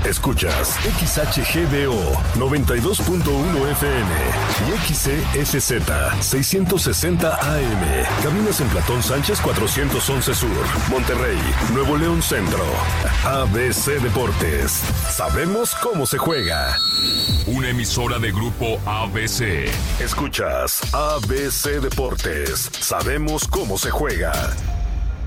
Escuchas XHGDO 92.1 FM y XCSZ 660 AM. Cabinas en Platón Sánchez 411 Sur, Monterrey, Nuevo León Centro. ABC Deportes. Sabemos cómo se juega. Una emisora de Grupo ABC. Escuchas ABC Deportes. Sabemos cómo se juega.